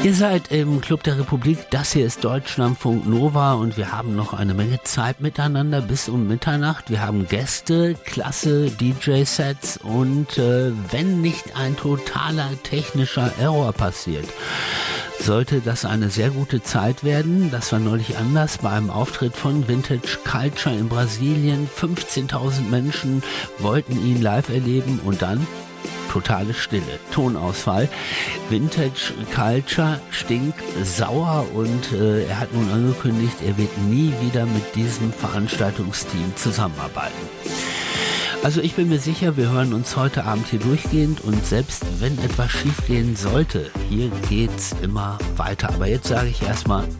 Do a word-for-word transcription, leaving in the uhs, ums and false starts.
Ihr seid im Club der Republik, das hier ist Deutschlandfunk Nova und wir haben noch eine Menge Zeit miteinander bis um Mitternacht. Wir haben Gäste, klasse D J-Sets und äh, wenn nicht ein totaler technischer Error passiert, sollte das eine sehr gute Zeit werden. Das war neulich anders bei einem Auftritt von Vintage Culture in Brasilien. fünfzehntausend Menschen wollten ihn live erleben und dann totale Stille, Tonausfall. Vintage Culture stinkt sauer und äh, er hat nun angekündigt, er wird nie wieder mit diesem Veranstaltungsteam zusammenarbeiten. Also ich bin mir sicher, wir hören uns heute Abend hier durchgehend und selbst wenn etwas schief gehen sollte, hier geht's immer weiter. Aber jetzt sage ich erstmal